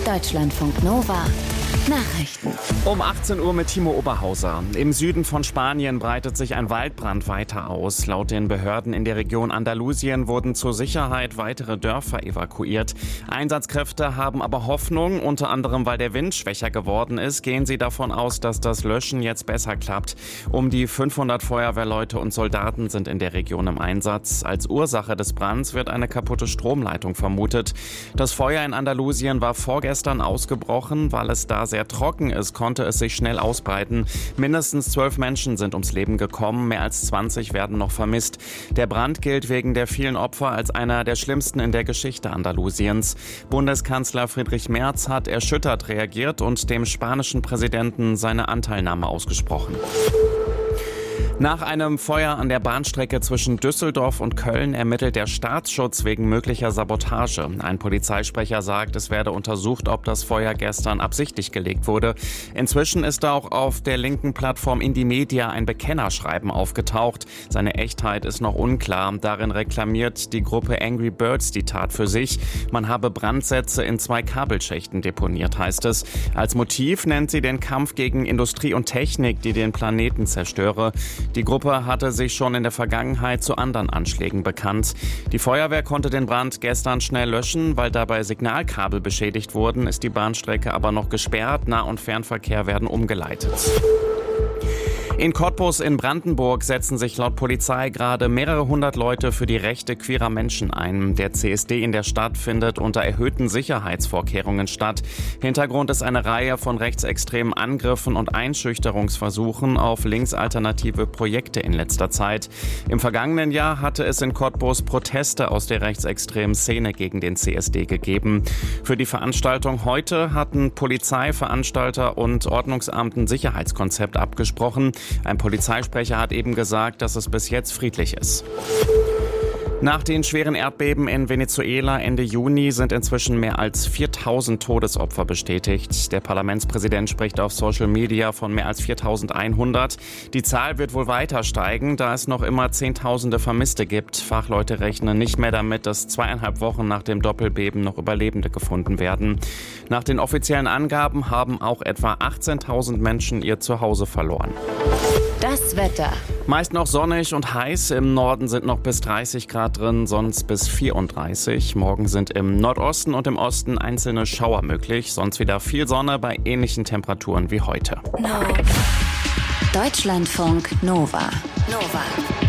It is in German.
Deutschlandfunk Nova. Nachrichten. Um 18 Uhr mit Timo Oberhauser. Im Süden von Spanien breitet sich ein Waldbrand weiter aus. Laut den Behörden in der Region Andalusien wurden zur Sicherheit weitere Dörfer evakuiert. Einsatzkräfte haben aber Hoffnung, unter anderem weil der Wind schwächer geworden ist, gehen sie davon aus, dass das Löschen jetzt besser klappt. Um die 500 Feuerwehrleute und Soldaten sind in der Region im Einsatz. Als Ursache des Brands wird eine kaputte Stromleitung vermutet. Das Feuer in Andalusien war vorgestern ausgebrochen, weil es da sehr trocken ist, konnte es sich schnell ausbreiten. Mindestens 12 Menschen sind ums Leben gekommen, mehr als 20 werden noch vermisst. Der Brand gilt wegen der vielen Opfer als einer der schlimmsten in der Geschichte Andalusiens. Bundeskanzler Friedrich Merz hat erschüttert reagiert und dem spanischen Präsidenten seine Anteilnahme ausgesprochen. Nach einem Feuer an der Bahnstrecke zwischen Düsseldorf und Köln ermittelt der Staatsschutz wegen möglicher Sabotage. Ein Polizeisprecher sagt, es werde untersucht, ob das Feuer gestern absichtlich gelegt wurde. Inzwischen ist auch auf der linken Plattform Indymedia ein Bekennerschreiben aufgetaucht. Seine Echtheit ist noch unklar. Darin reklamiert die Gruppe Angry Birds die Tat für sich. Man habe Brandsätze in 2 Kabelschächten deponiert, heißt es. Als Motiv nennt sie den Kampf gegen Industrie und Technik, die den Planeten zerstöre. Die Gruppe hatte sich schon in der Vergangenheit zu anderen Anschlägen bekannt. Die Feuerwehr konnte den Brand gestern schnell löschen, weil dabei Signalkabel beschädigt wurden, ist die Bahnstrecke aber noch gesperrt. Nah- und Fernverkehr werden umgeleitet. In Cottbus in Brandenburg setzen sich laut Polizei gerade mehrere hundert Leute für die Rechte queerer Menschen ein. Der CSD in der Stadt findet unter erhöhten Sicherheitsvorkehrungen statt. Hintergrund ist eine Reihe von rechtsextremen Angriffen und Einschüchterungsversuchen auf linksalternative Projekte in letzter Zeit. Im vergangenen Jahr hatte es in Cottbus Proteste aus der rechtsextremen Szene gegen den CSD gegeben. Für die Veranstaltung heute hatten Polizei, Veranstalter und Ordnungsamt ein Sicherheitskonzept abgesprochen. Ein Polizeisprecher hat eben gesagt, dass es bis jetzt friedlich ist. Nach den schweren Erdbeben in Venezuela Ende Juni sind inzwischen mehr als 4000 Todesopfer bestätigt. Der Parlamentspräsident spricht auf Social Media von mehr als 4100. Die Zahl wird wohl weiter steigen, da es noch immer Zehntausende Vermisste gibt. Fachleute rechnen nicht mehr damit, dass 2,5 Wochen nach dem Doppelbeben noch Überlebende gefunden werden. Nach den offiziellen Angaben haben auch etwa 18.000 Menschen ihr Zuhause verloren. Das Wetter. Meist noch sonnig und heiß. Im Norden sind noch bis 30 Grad drin, sonst bis 34. Morgen sind im Nordosten und im Osten einzelne Schauer möglich. Sonst wieder viel Sonne bei ähnlichen Temperaturen wie heute. Deutschlandfunk Nova.